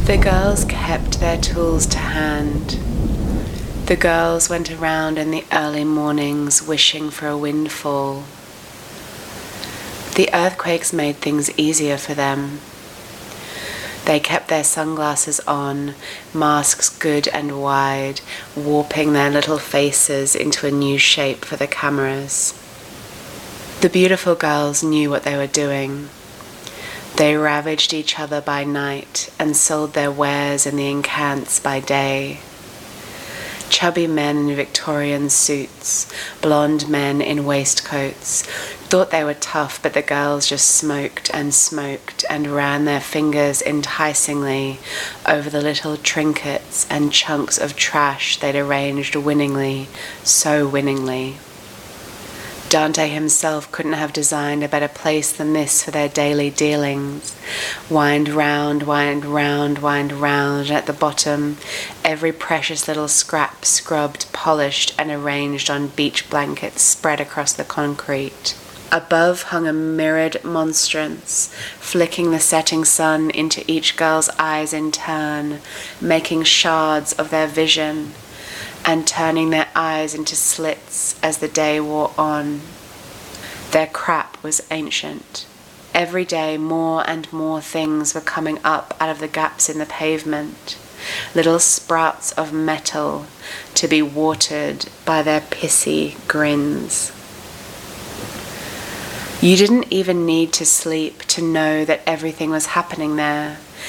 The girls kept their tools to hand. The girls went around in the early mornings wishing for a windfall. The earthquakes made things easier for them. They kept their sunglasses on, masks good and wide, warping their little faces into a new shape for the cameras. The beautiful girls knew what they were doing. They ravaged each other by night and sold their wares in the encants by day. Chubby men in Victorian suits, blonde men in waistcoats, thought they were tough, but the girls just smoked and ran their fingers enticingly over the little trinkets and chunks of trash they'd arranged winningly, so winningly. Dante himself couldn't have designed a better place than this for their daily dealings. Wind round, wind round, wind round, and at the bottom, every precious little scrap scrubbed, polished, and arranged on beach blankets spread across the concrete. Above hung a mirrored monstrance, flicking the setting sun into each girl's eyes in turn, making shards of their vision, and turning their eyes into slits as the day wore on. Their crap was ancient. Every day more and more things were coming up out of the gaps in the pavement, little sprouts of metal to be watered by their pissy grins. You didn't even need to sleep to know that everything was happening there.